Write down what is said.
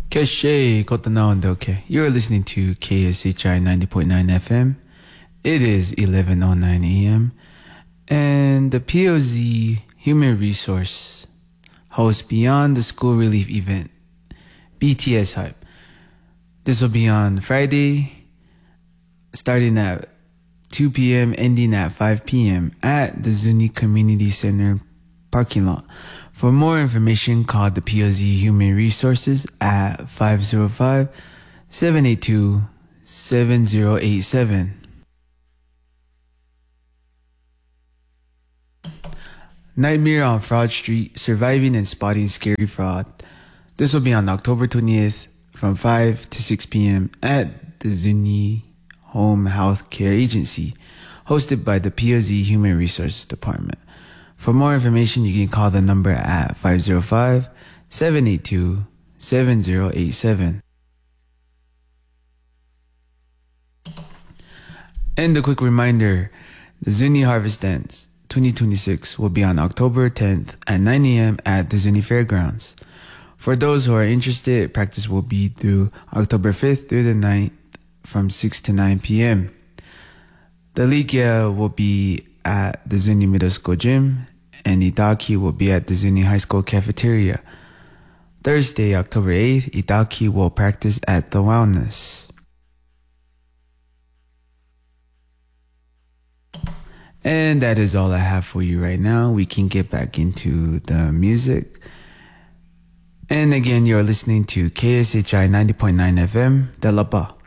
Keshe Kotanao. You're listening to KSHI 90.9 FM. It is 11:09 a.m. And the POZ Human Resource hosts Beyond the School Relief event, BTS Hype. This will be on Friday, starting at 2 p.m., ending at 5 p.m. at the Zuni Community Center parking lot. For more information, call the POZ Human Resources at 505-782-7087. Nightmare on Fraud Street, Surviving and Spotting Scary Fraud. This will be on October 20th from 5 to 6 p.m. at the Zuni Home Health Care Agency, hosted by the POZ Human Resources Department. For more information, you can call the number at 505-782-7087. And a quick reminder, the Zuni Harvest Dance 2026 will be on October 10th at 9 a.m. at the Zuni Fairgrounds. For those who are interested, practice will be through October 5th through the 9th from 6 to 9 p.m. The Ligia will be at the Zuni Middle School Gym, and Itaki will be at the Zuni High School Cafeteria. Thursday, October 8th, Itaki will practice at the Wellness. And that is all I have for you right now. We can get back into the music. And again, you're listening to KSHI 90.9 FM, Delapa.